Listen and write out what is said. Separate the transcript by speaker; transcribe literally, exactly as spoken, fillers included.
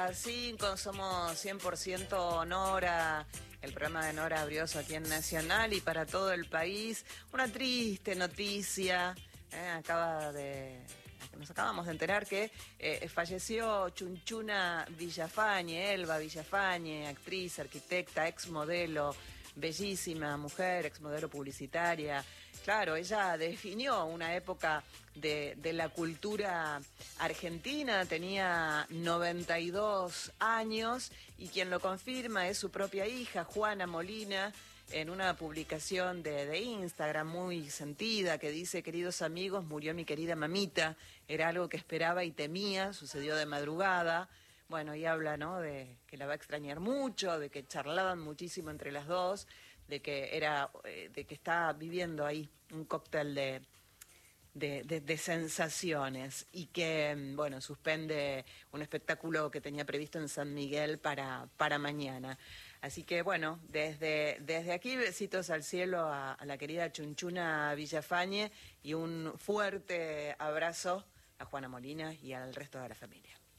Speaker 1: cinco, somos cien por ciento Nora, el programa de Nora Brioso aquí en Nacional y para todo el país. Una triste noticia, eh, acaba de... Nos acabamos de enterar que eh, falleció Chunchuna Villafañe, Elba Villafañe, actriz, arquitecta, exmodelo, bellísima mujer, exmodelo publicitaria. Claro, ella definió una época de, de la cultura argentina, tenía noventa y dos años y quien lo confirma es su propia hija, Juana Molina, en una publicación de, de Instagram muy sentida que dice: queridos amigos, murió mi querida mamita, era algo que esperaba y temía, sucedió de madrugada. Bueno, y habla, ¿no?, de que la va a extrañar mucho, de que charlaban muchísimo entre las dos, de que era, de que está viviendo ahí un cóctel de, de, de, de sensaciones y que, bueno, suspende un espectáculo que tenía previsto en San Miguel para, para mañana. Así que, bueno, desde, desde aquí, besitos al cielo a, a la querida Chunchuna Villafañe y un fuerte abrazo a Juana Molina y al resto de la familia.